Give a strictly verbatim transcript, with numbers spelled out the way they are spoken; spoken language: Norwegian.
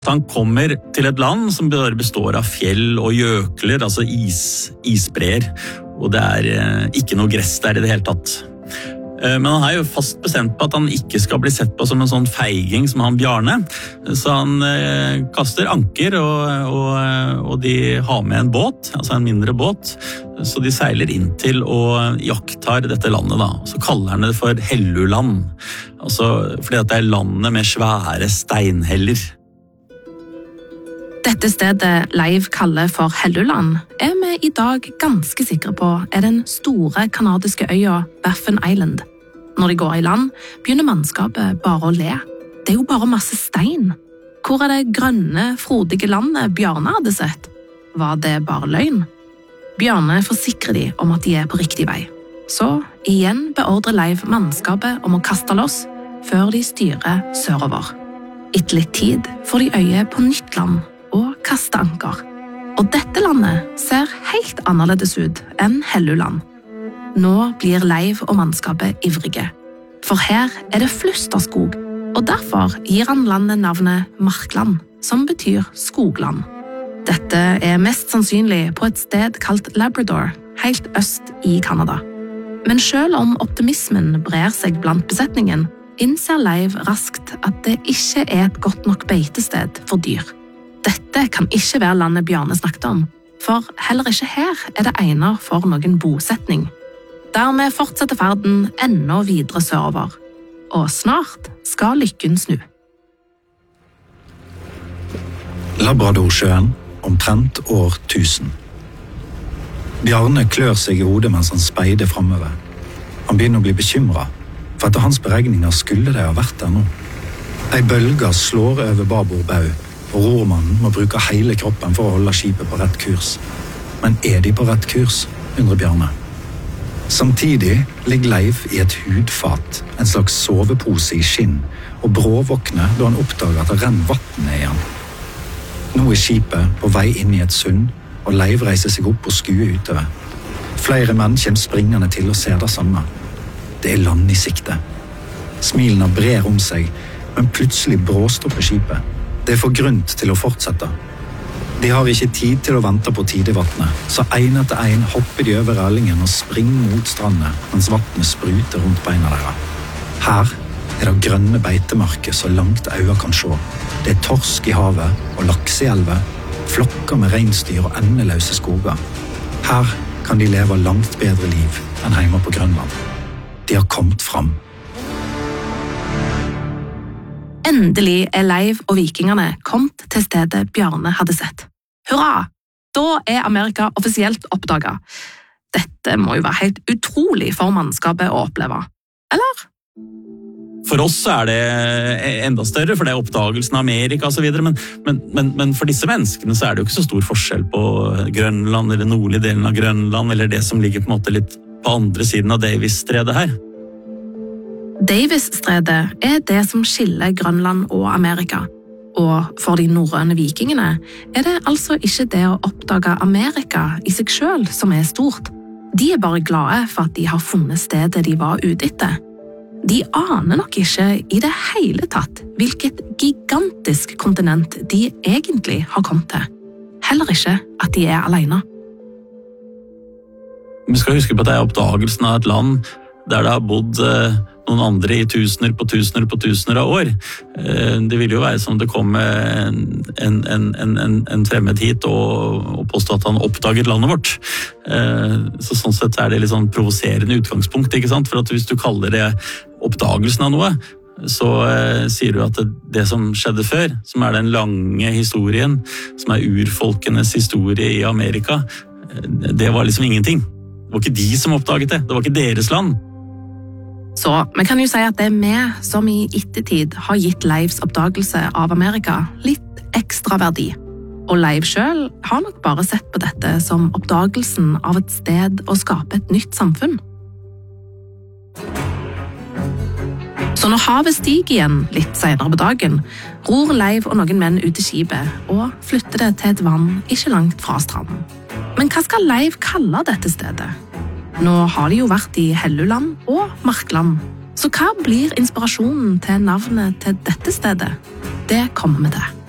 Han kommer til et land som bare består av fjell og gjøkler, altså is, isbreer, og det er eh, ikke noe gress der i det hele tatt. Eh, men han er jo fast bestemt på at han ikke skal bli sett på som en sånn feiging som han Bjarne, så han eh, kaster anker, og, og, og de har med en båt, altså en mindre båt, så de seiler inn til og jaktar dette landet da. Så kaller han det for Helluland, altså fordi at det er landet med svære steinheller. Dette stedet Leiv kaller for Helluland er vi i dag ganske sikre på er den store kanadiske øya Baffin Island. Når de går i land, begynner mannskapet bare å le. Det er jo bare masse stein. Hvor er det grønne, frodige landet Bjarne hadde sett? Var det bare løgn? Bjarne forsikrer de om at de er på riktig vei. Så igjen beordrer Leiv mannskapet om å kaste loss før de styrer sørover. Etter litt tid får de øye på nytt land og kaste anker. Og dette landet ser helt annerledes ut enn Helluland. Nå blir Leiv og mannskapet ivrige, for her er det flust av skog, og derfor gir han landet navnet Markland, som betyr skogland. Dette er mest sannsynlig på et sted kalt Labrador, helt øst i Kanada. Men selv om optimismen brer seg blant besetningen, innser Leiv raskt at det ikke er et godt nok beitested for dyr. Dette kan ikke være landet Bjarne snakket om, for heller ikke her er det egnet for noen bosetning. Dermed fortsetter ferden enda videre sørover, og snart skal lykken snu. Labradorsjøen, omtrent år tusen. Bjarne klør seg i hodet mens han speider fremover. Han begynner å bli bekymret, for etter hans beregninger skulle de ha vært der nå. Ei bølge slår over baborbau, og rormannen må bruke hele kroppen for å holde skipet på rett kurs. Men er de på rett kurs, undrer Bjarne. Samtidig ligger Leiv i et hudfat, en slags sovepose i skinn, og bråvåkner da han oppdager at det renner vatten i han. Nå er skipet på vei inn i et sund, og Leiv reiser seg opp og skuer utover. Flere menn kommer springende til og ser det samme. Det er land i sikte. Smilene brer om seg, men plutselig bråstopper skipet. Det er for grunt til å fortsette. De har ikke tid til å vente på tidevattnet, så en etter en hopper de over rælingen og springer mot strandet, mens vattnet spruter rundt beina deres. Her er det grønne beitemarker så langt øyne kan se. Det er torsk i havet og laks i elver, flokker med reinsdyr og endeløse skoger. Her kan de leve langt bedre liv enn hjemme på Grønland. De har kommet fram. Endelig er Leiv og vikingene kommet til stedet Bjarne hadde sett. Hurra! Da er Amerika offisielt oppdaget. Dette må jo være helt utrolig for mannskapet å oppleve. Eller? For oss er det enda større, for det er oppdagelsen av Amerika og så videre, men, men, men, men for disse menneskene så er det jo ikke så stor forskjell på Grønland eller nordlige delen av Grønland, eller det som ligger på en måte litt på andre siden av Davis-stredet her. Davis-stredet er det som skiller Grønland og Amerika, og for de norrøne vikingene er det altså ikke det å oppdage Amerika i seg selv som er stort. De er bare glade for at de har funnet stedet de var ute etter. De aner nok ikke i det hele tatt hvilket gigantisk kontinent de egentlig har kommet til. Heller ikke at de er alene. Vi skal huske på at det er oppdagelsen av et land der det har bodd eh, noen andre i tusener på tusener på tusener av år. Eh, det ville jo være som det kom en, en, en, en, en fremmed hit og, og påstå at han oppdaget landet vårt. Eh, så sånn sett er det litt sånn provoserende utgangspunkt, ikke sant? For at hvis du kaller det oppdagelsen av noe, så eh, sier du at det, det som skjedde før, som er den lange historien, som er urfolkenes historie i Amerika, eh, det var liksom ingenting. Det var ikke de som oppdaget det, det var ikke deres land. Så vi kan jo si at det er vi som i ettertid har gitt Leivs oppdagelse av Amerika litt ekstra verdi. Og Leiv selv har nok bare sett på dette som oppdagelsen av et sted å skape et nytt samfunn. Så når havet stiger igjen litt senere på dagen, ror Leiv og noen menn ut til skipet og flytter det til et vann ikke langt fra stranden. Men hva skal Leiv kalle dette stedet? Nå har de jo vært i Helluland og Markland, så hva blir inspirasjonen til navnet til dette stedet? Det kommer vi til.